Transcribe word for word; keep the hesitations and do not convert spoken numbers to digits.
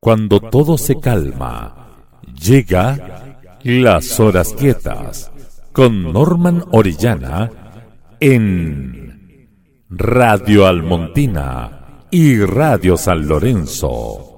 cuando todo se calma, llega Las Horas Quietas con Norman Orellana en Radio Almontina y Radio San Lorenzo.